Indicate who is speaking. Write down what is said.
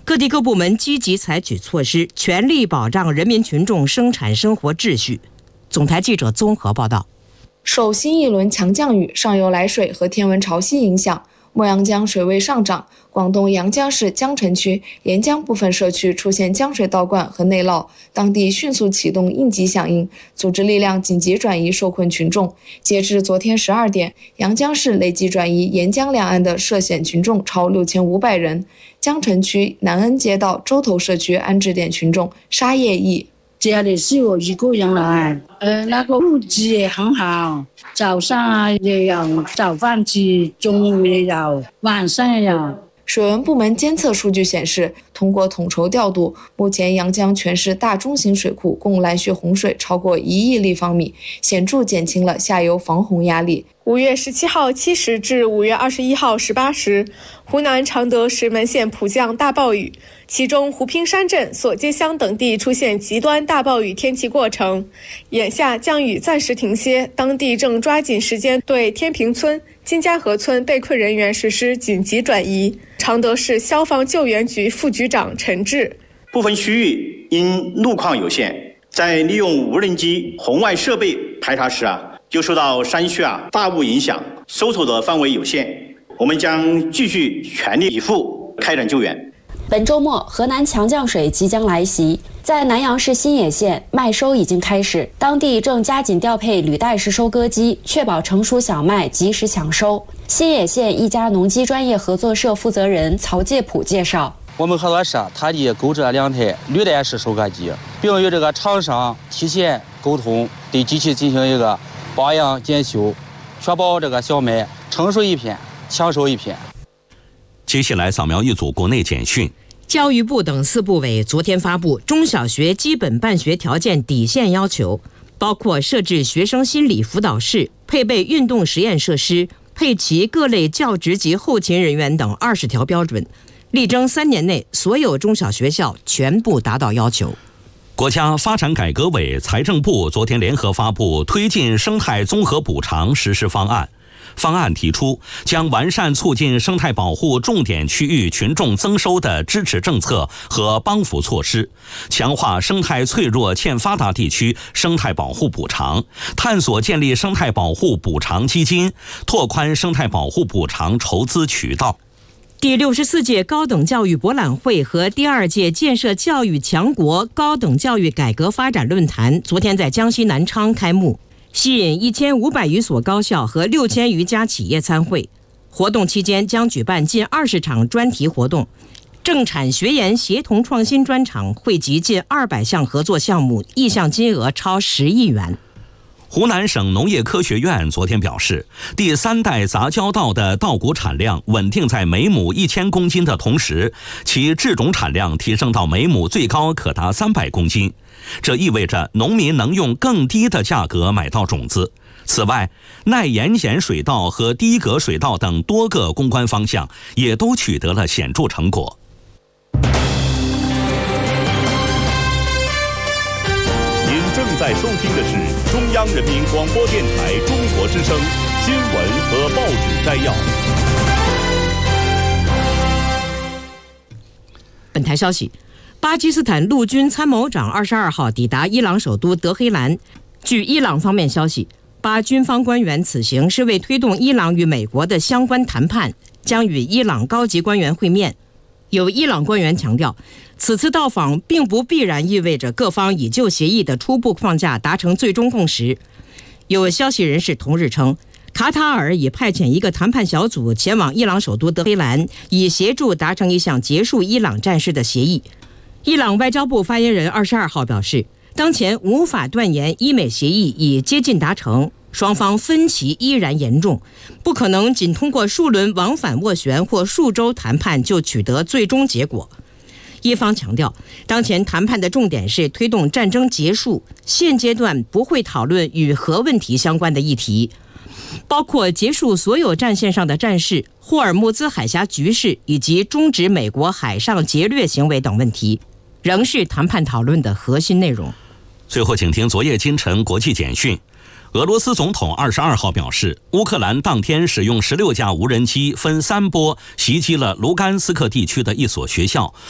Speaker 1: 各地各部门积极采取措施，全力保障人民群众生产生活秩序。总台记者综合报道。
Speaker 2: 受新一轮强降雨、上游来水和天文潮汐影响，墨阳江水位上涨，广东阳江市江城区沿江部分社区出现江水倒灌和内涝，当地迅速启动应急响应，组织力量紧急转移受困群众。截至昨天12点，阳江市累计转移沿江两岸的涉险群众超6500人。江城区南恩街道洲头社区安置点群众沙叶义。
Speaker 3: 家里是有1个人来，那个物资也很好，早上也有早饭吃，中午也有，晚上也有。
Speaker 2: 水文部门监测数据显示，通过统筹调度，目前阳江全市大中型水库共拦蓄洪水超过1亿立方米，显著减轻了下游防洪压力。
Speaker 4: 5月17号7时至5月21号18时，湖南常德石门县普降大暴雨，其中湖滨山镇、索街乡等地出现极端大暴雨天气过程。眼下降雨暂时停歇，当地正抓紧时间对天平村、金家河村被困人员实施紧急转移。常德市消防救援局副局长陈志：
Speaker 5: 部分区域因路况有限，在利用无人机、红外设备排查时就受到山区大雾影响，搜索的范围有限，我们将继续全力以赴开展救援。
Speaker 6: 本周末，河南强降水即将来袭，在南阳市新野县麦收已经开始，当地正加紧调配履带式收割机，确保成熟小麦及时抢收。新野县一家农机专业合作社负责人曹介普介绍：
Speaker 7: 我们合作社特地购置了2台履带式收割机，并与这个厂商提前沟通，对机器进行一个保养检修，确保这个小麦成熟一片，抢收一片。
Speaker 8: 接下来扫描一组国内简讯。
Speaker 1: 教育部等4部委昨天发布中小学基本办学条件底线要求，包括设置学生心理辅导室、配备运动实验设施、配齐各类教职及后勤人员等20条标准，力争3年内所有中小学校全部达到要求。
Speaker 8: 国家发展改革委、财政部昨天联合发布推进生态综合补偿实施方案。方案提出，将完善促进生态保护重点区域群众增收的支持政策和帮扶措施，强化生态脆弱欠发达地区生态保护补偿，探索建立生态保护补偿基金，拓宽生态保护补偿筹资渠道。
Speaker 1: 第64届高等教育博览会和第2届建设教育强国高等教育改革发展论坛昨天在江西南昌开幕，吸引1500余所高校和6000余家企业参会。活动期间将举办近20场专题活动，政产学研协同创新专场汇集近200项合作项目，意向金额超10亿元。
Speaker 8: 湖南省农业科学院昨天表示，第3代杂交稻的稻谷产量稳定在每亩1000公斤的同时，其制种产量提升到每亩最高可达300公斤。这意味着农民能用更低的价格买到种子。此外，耐盐碱水稻和低镉水稻等多个攻关方向也都取得了显著成果。
Speaker 9: 您正在收听的是中央人民广播电台中国之声新闻和报纸摘要。
Speaker 1: 本台消息，巴基斯坦陆军参谋长22号抵达伊朗首都德黑兰。据伊朗方面消息，巴军方官员此行是为推动伊朗与美国的相关谈判，将与伊朗高级官员会面。有伊朗官员强调，此次到访并不必然意味着各方已就协议的初步框架达成最终共识。有消息人士同日称，卡塔尔已派遣一个谈判小组前往伊朗首都德黑兰，以协助达成一项结束伊朗战事的协议。伊朗外交部发言人22号表示，当前无法断言伊美协议已接近达成，双方分歧依然严重，不可能仅通过数轮往返斡旋或数周谈判就取得最终结果。伊方强调，当前谈判的重点是推动战争结束，现阶段不会讨论与核问题相关的议题，包括结束所有战线上的战事、霍尔木兹海峡局势以及终止美国海上劫掠行为等问题，仍是谈判讨论的核心内容。
Speaker 8: 最后，请听昨夜今晨国际简讯。俄罗斯总统22号表示，乌克兰当天使用16架无人机分3波袭击了卢甘斯克地区的一所学校，